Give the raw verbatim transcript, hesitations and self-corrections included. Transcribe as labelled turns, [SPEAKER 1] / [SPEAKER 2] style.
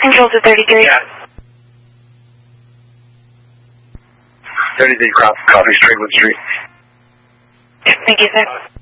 [SPEAKER 1] Control to thirty-three.
[SPEAKER 2] Yeah. thirty-three, Coffee Street, Wood Street.
[SPEAKER 1] Thank you, sir.